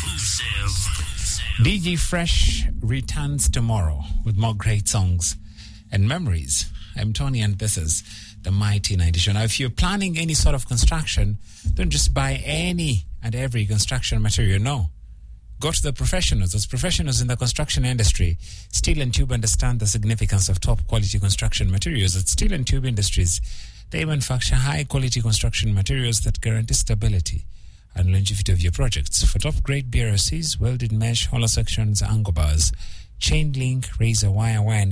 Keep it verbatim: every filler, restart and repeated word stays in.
Exclusive. D J Fresh returns tomorrow with more great songs and memories. I'm Tony and this is the Mighty ninety Show. Now, if you're planning any sort of construction, don't just buy any and every construction material. No. Go to the professionals. As professionals in the construction industry, Steel and Tube understand the significance of top quality construction materials. At Steel and Tube Industries, they manufacture high quality construction materials that guarantee stability and longevity of your projects. For top grade B R Cs, welded mesh, hollow sections, angle bars, chain link, razor wire wire,